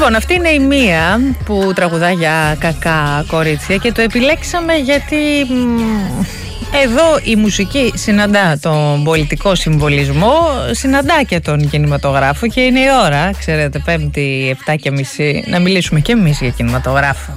Λοιπόν, αυτή είναι η μία που τραγουδά για κακά κορίτσια και το επιλέξαμε γιατί εδώ η μουσική συναντά τον πολιτικό συμβολισμό, συναντά και τον κινηματογράφο και είναι η ώρα, ξέρετε, 5η 7:30, να μιλήσουμε και εμείς για κινηματογράφο.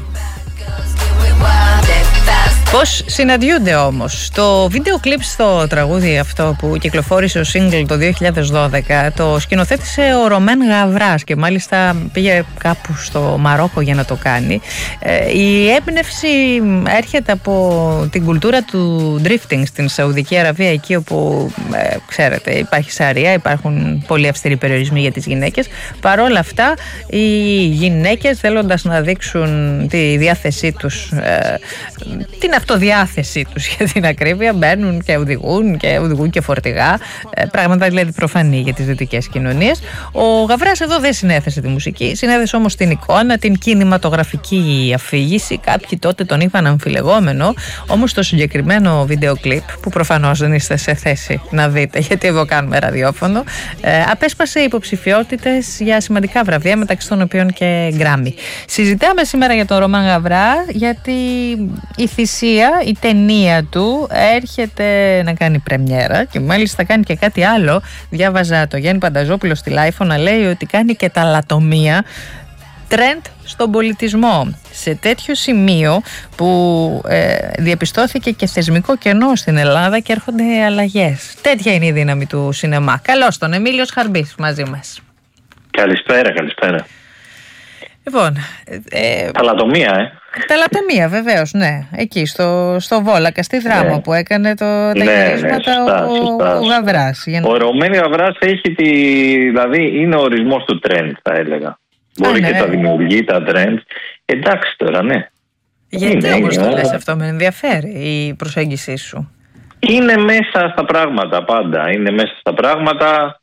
Πώς συναντιούνται όμως? Το βίντεο κλιπ στο τραγούδι αυτό που κυκλοφόρησε ο single το 2012 το σκηνοθέτησε ο Ρωμέν Γαβράς και μάλιστα πήγε κάπου στο Μαρόκο για να το κάνει. Η έμπνευση έρχεται από την κουλτούρα του drifting στην Σαουδική Αραβία, εκεί όπου ξέρετε υπάρχει σαρία, υπάρχουν πολύ αυστηροί περιορισμοί για τις γυναίκες. Παρόλα αυτά οι γυναίκες, θέλοντας να δείξουν τη διάθεσή τους, την αυτοδιάθεσή τους για την ακρίβεια, μπαίνουν και οδηγούν και φορτηγά, πράγματα δηλαδή προφανή για τις δυτικές κοινωνίες. Ο Γαβράς εδώ δεν συνέθεσε τη μουσική, συνέθεσε όμως την εικόνα, την κινηματογραφική αφήγηση. Κάποιοι τότε τον είπαν αμφιλεγόμενο, όμως το συγκεκριμένο βίντεο κλιπ, που προφανώς δεν είστε σε θέση να δείτε γιατί εδώ κάνουμε ραδιόφωνο, απέσπασε υποψηφιότητες για σημαντικά βραβεία, μεταξύ των οποίων και Γκράμι. Συζητάμε σήμερα για τον Ρωμέν Γαβρά γιατί η θυσία, η ταινία του έρχεται να κάνει πρεμιέρα και μάλιστα κάνει και κάτι άλλο. Διάβαζα το Γιάννη Πανταζόπουλο στη Λάιφο να λέει ότι κάνει και τα λατομεία τρέντ στον πολιτισμό, σε τέτοιο σημείο που διαπιστώθηκε και θεσμικό κενό στην Ελλάδα και έρχονται αλλαγές. Τέτοια είναι η δύναμη του σινεμά. Καλώς τον, Εμίλιος Χαρμπής μαζί μας. Καλησπέρα. Λοιπόν, τα λατομεία, Τα λατομεία, βεβαίως, ναι. Εκεί στο Βόλακα, στη Δράμα, που έκανε τα γυρίσματα ο Γαβράς. Ο Ρωμέν Γαβράς έχει δηλαδή είναι ο ορισμός του τρέντ, θα έλεγα. Μπορεί και τα δημιουργεί τα τρέντ. Εντάξει τώρα, ναι. Γιατί όμως το λες αυτό? Με ενδιαφέρει η προσέγγιση σου. Είναι μέσα στα πράγματα πάντα. Είναι μέσα στα πράγματα.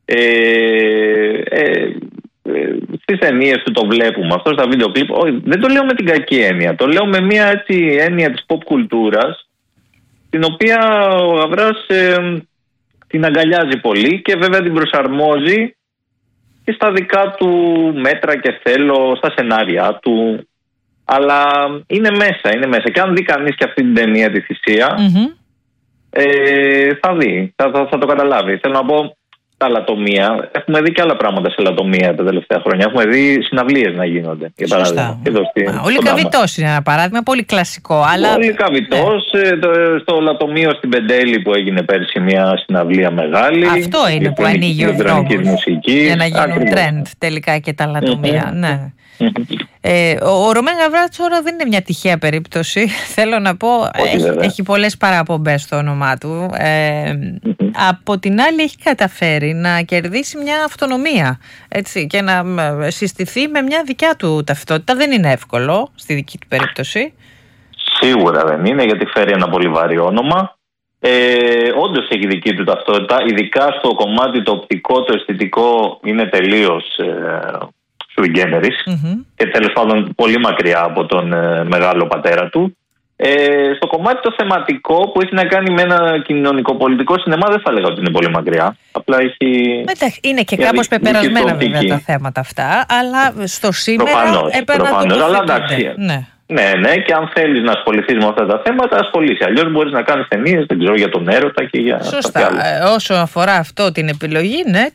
Στις ταινίες του το βλέπουμε αυτό, στα βίντεο κλιπ. Δεν το λέω με την κακή έννοια. Το λέω με μια έτσι έννοια της pop κουλτούρας, την οποία ο Γαβράς την αγκαλιάζει πολύ και βέβαια την προσαρμόζει και στα δικά του μέτρα και θέλω, στα σενάρια του. Αλλά είναι μέσα. Και αν δει κανείς και αυτή την ταινία, τη θυσία, θα δει, θα το καταλάβει. Θέλω να πω, τα λατομεία, έχουμε δει και άλλα πράγματα σε λατομεία τα τελευταία χρόνια. Έχουμε δει συναυλίες να γίνονται, για παράδειγμα. Ο Λυκαβητός είναι ένα παράδειγμα, πολύ κλασικό. Ο Λυκαβητός, στο λατομείο στην Πεντέλη που έγινε πέρσι μια συναυλία μεγάλη. Αυτό είναι που ανοίγει ο δρόμος για να γίνουν τρέντ τελικά και τα λατομεία. Ναι. Ο Ρωμέν Γαβράς τώρα δεν είναι μια τυχαία περίπτωση. Θέλω να πω, έχει πολλές παραπομπές στο όνομά του. Από την άλλη έχει καταφέρει να κερδίσει μια αυτονομία, έτσι, και να συστηθεί με μια δικιά του ταυτότητα. Δεν είναι εύκολο στη δική του περίπτωση. Σίγουρα δεν είναι, γιατί φέρει ένα πολύ βαρύ όνομα. Όντως έχει δική του ταυτότητα, ειδικά στο κομμάτι το οπτικό, το αισθητικό είναι τελείως sui generis και τέλος πάντων πολύ μακριά από τον μεγάλο πατέρα του. Στο κομμάτι το θεματικό που έχει να κάνει με ένα κοινωνικοπολιτικό σινεμά, δεν θα έλεγα ότι είναι πολύ μακριά. Απλά έχει. Είναι και κάπως πεπερασμένα βέβαια τα θέματα αυτά, αλλά στο σήμερα προφανώς, αλλά εντάξει. Ναι, και αν θέλεις να ασχοληθείς με αυτά τα θέματα, ασχολείσαι. Αλλιώς μπορείς να κάνεις ταινίες, δεν ξέρω, για τον έρωτα και για. Σωστά. Όσο αφορά αυτό την επιλογή, ναι,